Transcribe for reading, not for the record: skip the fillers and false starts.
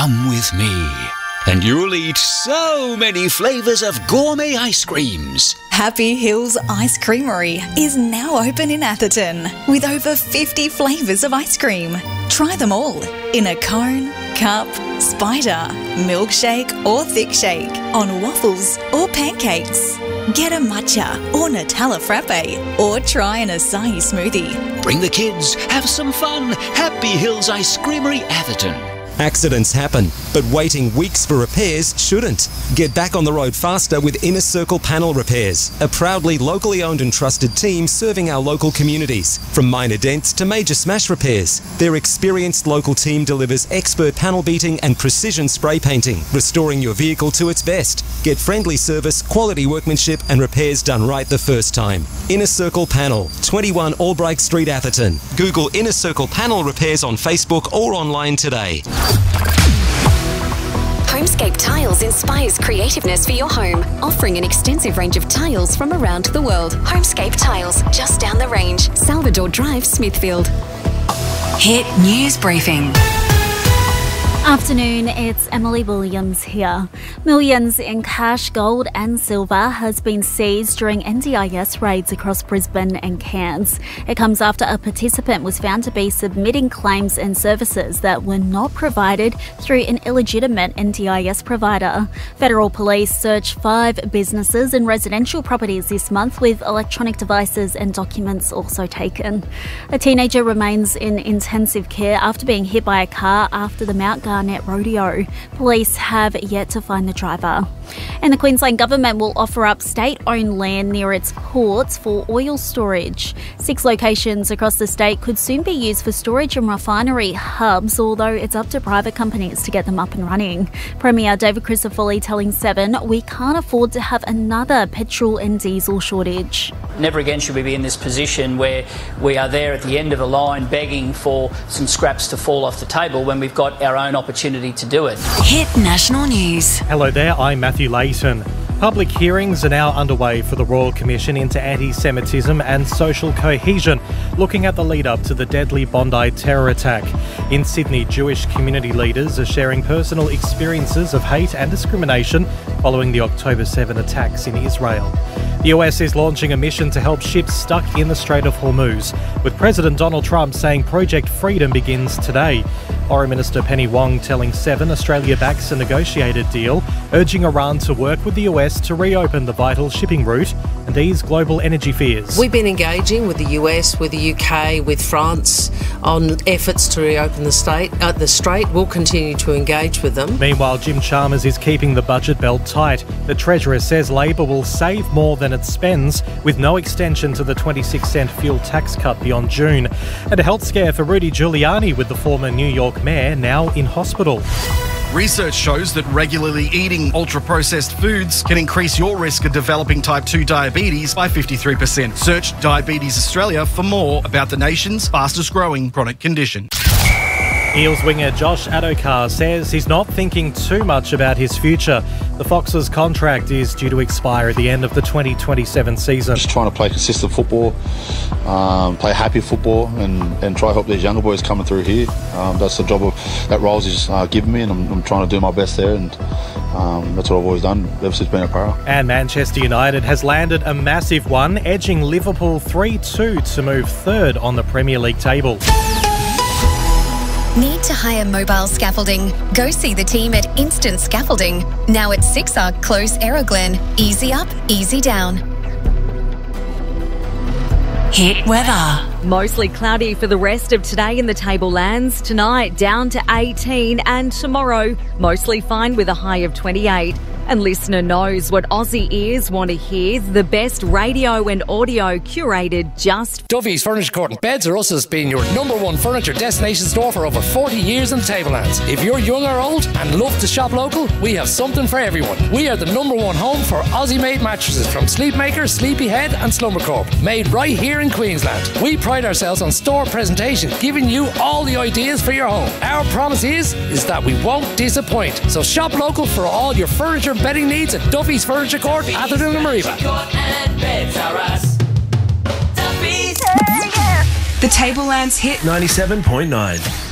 Come with me, and you'll eat so many flavours of gourmet ice creams. Happy Hills Ice Creamery is now open in Atherton with over 50 flavours of ice cream. Try them all in a cone, cup, spider, milkshake or thick shake, on waffles or pancakes. Get a matcha or Nutella frappe or try an acai smoothie. Bring the kids, have some fun. Happy Hills Ice Creamery, Atherton. Accidents happen, but waiting weeks for repairs shouldn't. Get back on the road faster with Inner Circle Panel Repairs, a proudly locally owned and trusted team serving our local communities. From minor dents to major smash repairs, their experienced local team delivers expert panel beating and precision spray painting, restoring your vehicle to its best. Get friendly service, quality workmanship and repairs done right the first time. Inner Circle Panel, 21 Albright Street, Atherton. Google Inner Circle Panel Repairs on Facebook or online today. Homescape Tiles inspires creativeness for your home, offering an extensive range of tiles from around the world. Homescape Tiles, just down the range, Salvador Drive, Smithfield. Hit News Briefing. Afternoon, it's Emily Williams here. Millions in cash, gold and silver has been seized during NDIS raids across Brisbane and Cairns. It comes after a participant was found to be submitting claims and services that were not provided through an illegitimate NDIS provider. Federal Police searched 5 businesses and residential properties this month, with electronic devices and documents also taken. A teenager remains in intensive care after being hit by a car after the Mount Garnet Rodeo. Police have yet to find the driver. And the Queensland Government will offer up state-owned land near its ports for oil storage. 6 locations across the state could soon be used for storage and refinery hubs, although it's up to private companies to get them up and running. Premier David Crisafulli telling Seven, we can't afford to have another petrol and diesel shortage. Never again should we be in this position where we are there at the end of a line begging for some scraps to fall off the table when we've got our own opportunity to do it. Hit National News. Hello there, I'm Matthew Layton. Public hearings are now underway for the Royal Commission into Anti-Semitism and Social Cohesion, looking at the lead-up to the deadly Bondi terror attack. In Sydney, Jewish community leaders are sharing personal experiences of hate and discrimination following the October 7 attacks in Israel. The US is launching a mission to help ships stuck in the Strait of Hormuz, with President Donald Trump saying Project Freedom begins today. Foreign Minister Penny Wong telling Seven Australia backs a negotiated deal, urging Iran to work with the US to reopen the vital shipping route and ease global energy fears. We've been engaging with the US, with the UK, with France on efforts to reopen the Strait. We'll continue to engage with them. Meanwhile, Jim Chalmers is keeping the budget belt tight. The Treasurer says Labor will save more than it spends, with no extension to the 26-cent fuel tax cut beyond June. And a health scare for Rudy Giuliani, with the former New York mayor now in hospital. Research shows that regularly eating ultra-processed foods can increase your risk of developing type 2 diabetes by 53%. Search Diabetes Australia for more about the nation's fastest growing chronic condition. Eels winger Josh Adokar says he's not thinking too much about his future. The Foxes' contract is due to expire at the end of the 2027 season. Just trying to play consistent football, play happy football and try to help these younger boys coming through here. That's the job that Rolls has given me, and I'm trying to do my best there, and that's what I've always done ever since being a pro. And Manchester United has landed a massive one, edging Liverpool 3-2 to move third on the Premier League table. Need to hire mobile scaffolding? Go see the team at Instant Scaffolding. Now at 6 Arc Close, Aeroglen. Easy up, easy down. Hit weather. Mostly cloudy for the rest of today in the Tablelands. Tonight down to 18, and tomorrow mostly fine with a high of 28. And listener knows what Aussie ears want to hear. The best radio and audio curated just... Duffy's Furniture Court and Beds R Us has been your #1 furniture destination store for over 40 years in the Tablelands. If you're young or old and love to shop local, we have something for everyone. We are the #1 home for Aussie-made mattresses from Sleepmaker, Sleepyhead and Slumbercorp, made right here in Queensland. We pride ourselves on store presentation, giving you all the ideas for your home. Our promise is that we won't disappoint. So shop local for all your furniture and bedding needs at Duffy's Furniture Court, Atherton and Mariba. The Tablelands hit 97.9.